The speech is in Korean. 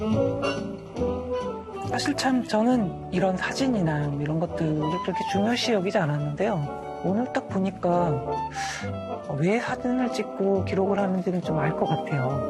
사실 참 저는 이런 사진이나 이런 것들을 그렇게 중요시 여기지 않았는데요. 오늘 딱 보니까 왜 사진을 찍고 기록을 하는지는 좀 알 것 같아요.